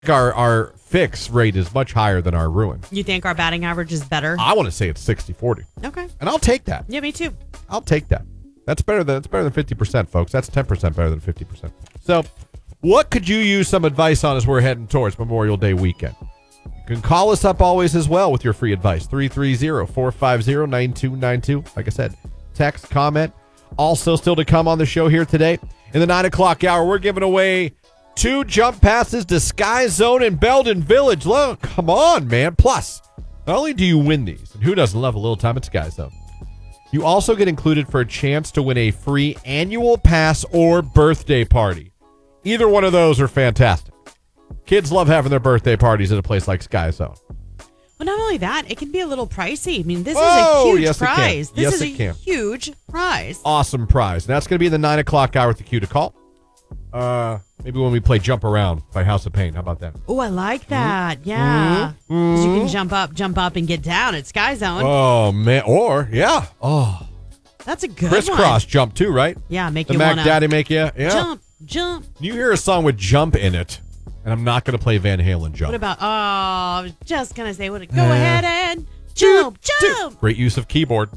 our fix rate is much higher than our ruin. You think our batting average is better? I want to say it's 60-40. Okay. And I'll take that. Yeah, me too. I'll take that. That's better than 50%, folks. That's 10% better than 50%. So, what could you use some advice on as we're heading towards Memorial Day weekend? You can call us up always as well with your free advice. 330-450-9292. Like I said, text, comment. Also still to come on the show here today. In the 9 o'clock hour, we're giving away 2 jump passes to Sky Zone in Belden Village. Look, come on, man. Plus, not only do you win these, and who doesn't love a little time at Sky Zone, you also get included for a chance to win a free annual pass or birthday party. Either one of those are fantastic. Kids love having their birthday parties at a place like Sky Zone. Well, not only that, it can be a little pricey. I mean, this is a huge prize. This is a huge prize. Awesome prize. And that's going to be in the 9 o'clock hour with the cue to call. Maybe when we play Jump Around by House of Pain. How about that? Oh, I like that. Mm-hmm. Yeah. Because you can jump up and get down at Sky Zone. Oh, man. Or, yeah. Oh. That's a good Crisscross jump, too, right? Yeah, make the you Mac want to. Daddy make you. Yeah. Jump. You hear a song with jump in it, and I'm not going to play Van Halen Jump. What about, I was just going to say, go ahead and jump. Great use of keyboard.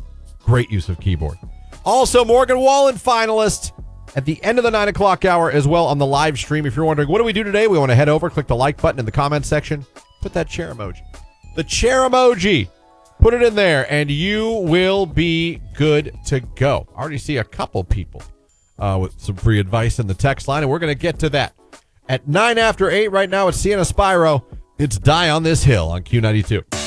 Also, Morgan Wallen finalist at the end of the 9 o'clock hour as well on the live stream. If you're wondering, what do we do today? We want to head over, click the like button in the comment section. Put that chair emoji. The chair emoji. Put it in there, and you will be good to go. I already see a couple people with some free advice in the text line, and we're going to get to that. At 9 after 8 right now, it's Sienna Spyro. It's Die on This Hill on Q92.